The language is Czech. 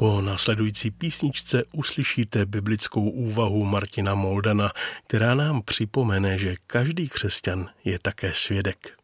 Po následující písničce uslyšíte biblickou úvahu Martina Moldana, která nám připomene, že každý křesťan je také svědek.